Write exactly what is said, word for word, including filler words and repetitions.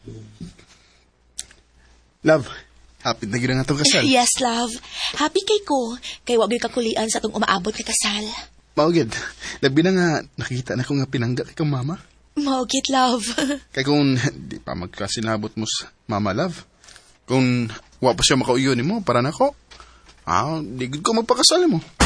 Love, happy na gina nga itong kasal. Yes, love. Happy kay ko. Kay wag yung kakulian sa itong umaabot kay kasal. Maugid, labi na nga nakita na ko nga pinangga kay kang mama. Maugid, love. Kaya kung di pa magkasinabot mo sa mama, love, kung wa pa siya makauyon mo para na ko, ah, di gud ko magpakasal mo.